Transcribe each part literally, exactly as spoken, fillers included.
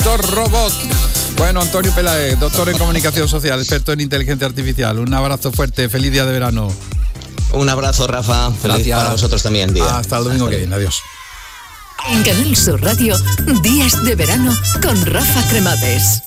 nuestro robot. Bueno, Antonio Peláez, doctor en comunicación social, experto en inteligencia artificial. Un abrazo fuerte, feliz día de verano. Un abrazo, Rafa. Feliz Gracias. para vosotros también, día. Hasta el domingo Hasta que viene, adiós. En Canal Sur Radio, Días de Verano con Rafa Cremades.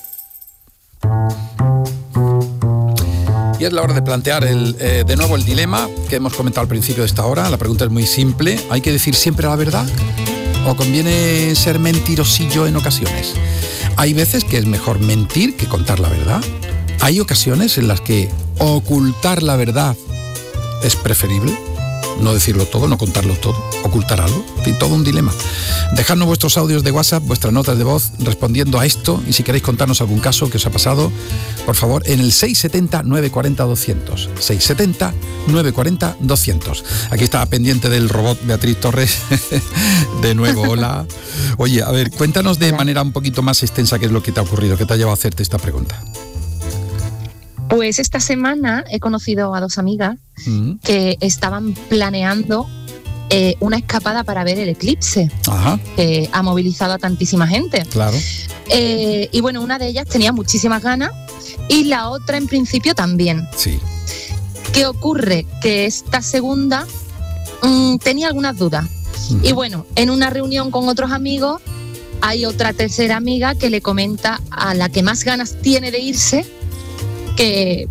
Y es la hora de plantear el, eh, de nuevo el dilema que hemos comentado al principio de esta hora. La pregunta es muy simple. ¿Hay que decir siempre la verdad? ¿O conviene ser mentirosillo en ocasiones? Hay veces que es mejor mentir que contar la verdad. Hay ocasiones en las que ocultar la verdad es preferible. No decirlo todo, no contarlo todo, ocultar algo, en fin, todo un dilema. Dejadnos vuestros audios de WhatsApp, vuestras notas de voz respondiendo a esto, y si queréis contarnos algún caso que os ha pasado, por favor, en el seis siete cero, nueve cuatro cero, doscientos. seis siete cero, nueve cuatro cero, doscientos. Aquí está pendiente del robot Beatriz Torres. De nuevo, hola. Oye, a ver, cuéntanos de manera un poquito más extensa qué es lo que te ha ocurrido, qué te ha llevado a hacerte esta pregunta. Pues esta semana he conocido a dos amigas mm. que estaban planeando eh, una escapada para ver el eclipse. Ajá. Que ha movilizado a tantísima gente. Claro. Eh, y bueno, una de ellas tenía muchísimas ganas y la otra en principio también. Sí. ¿Qué ocurre? Que esta segunda mmm, tenía algunas dudas. Mm. Y bueno, en una reunión con otros amigos hay otra tercera amiga que le comenta a la que más ganas tiene de irse que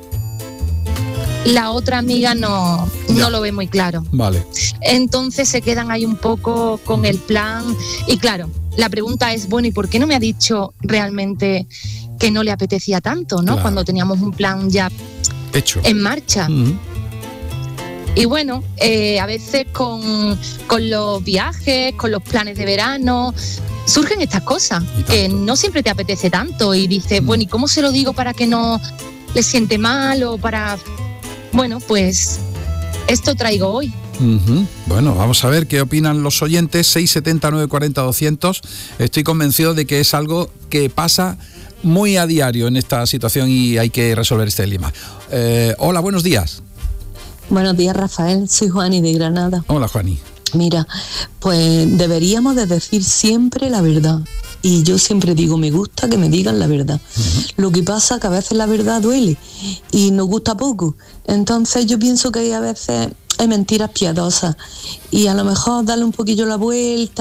la otra amiga no, no lo ve muy claro. Vale. Entonces se quedan ahí un poco con el plan. Y claro, la pregunta es, bueno, ¿y por qué no me ha dicho realmente que no le apetecía tanto, ¿no? Claro. Cuando teníamos un plan ya hecho, en marcha. Uh-huh. Y bueno, eh, a veces con, con los viajes, con los planes de verano, surgen estas cosas que no siempre te apetece tanto y dices, mm. bueno, ¿y cómo se lo digo para que no le siente mal o para...? Bueno, pues esto traigo hoy. Uh-huh. Bueno, vamos a ver qué opinan los oyentes. seis siete cero, nueve cuatro cero, doscientos. Estoy convencido de que es algo que pasa muy a diario en esta situación y hay que resolver este dilema. Eh, hola, buenos días. Buenos días, Rafael. Soy Juani de Granada. Hola, Juani. Mira, pues deberíamos de decir siempre la verdad. Y yo siempre digo, me gusta que me digan la verdad. Uh-huh. Lo que pasa es que a veces la verdad duele y nos gusta poco. Entonces yo pienso que a veces hay mentiras piadosas y a lo mejor darle un poquillo la vuelta